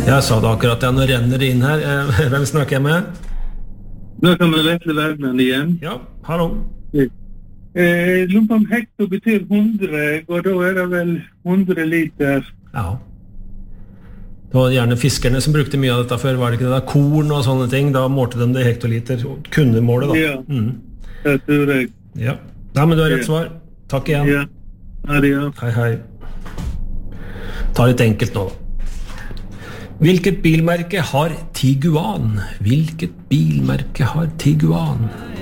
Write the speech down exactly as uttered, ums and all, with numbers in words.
Jeg sa det akkurat, ja, nå renner det inn her. Hvem snakker jeg med? Nå kan vi Vetle Bergman igjen. Ja, hallo. Eh, lurer på om hekto betyr hundre, og da er det vel hundre liter. Ja. Det var gjerne fiskerne som brukte mye av dette før, var det ikke det da? Korn og sånne ting, da målte de det i hektoliter, kunne måle da. Ja, mm. det tror jeg. Ja, ja men du har rett svar. Takk igjen. Ja, ja det ja. Hei, hei. Ta litt enkelt nå da. Hvilket bilmerke har Tiguan? Hvilket bilmerke har Tiguan?